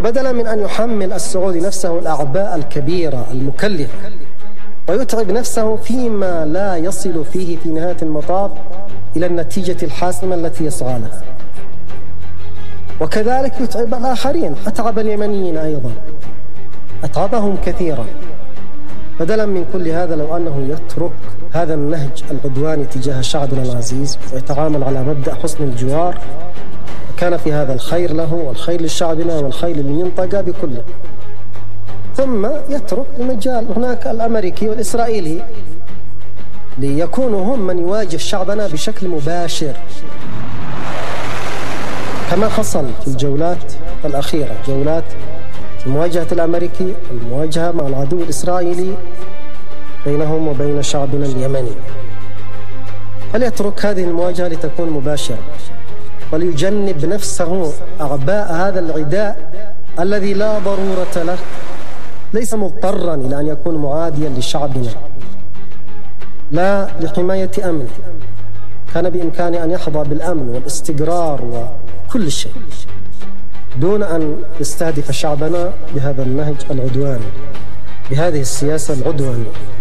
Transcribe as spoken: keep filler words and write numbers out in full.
فبدلا من أن يحمل السعودي نفسه الأعباء الكبيرة المكلفة ويتعب نفسه فيما لا يصل فيه في نهاية المطاف إلى النتيجة الحاسمة التي يسعى لها، وكذلك يتعب الآخرين. أتعب اليمنيين أيضا، أتعبهم كثيرا. بدلا من كل هذا لو أنه يترك هذا النهج العدواني تجاه شعبنا العزيز ويتعامل على مبدأ حسن الجوار، كان في هذا الخير له والخير لشعبنا والخير للمنطقة بكله. ثم يترك المجال هناك الأمريكي والإسرائيلي ليكونوا هم من يواجه شعبنا بشكل مباشر، كما حصل في الجولات الأخيرة، جولات مواجهة الأمريكي المواجهة مع العدو الإسرائيلي بينهم وبين شعبنا اليمني. فليترك هذه المواجهة لتكون مباشرة، وليجنب نفسه أعباء هذا العداء الذي لا ضرورة له، ليس مضطرا إلى أن يكون معاديا لشعبنا، لا لحماية أمنه. كان بإمكانه أن يحظى بالأمن والاستقرار وكل شيء دون أن يستهدف شعبنا بهذا النهج العدواني، بهذه السياسة العدوانية.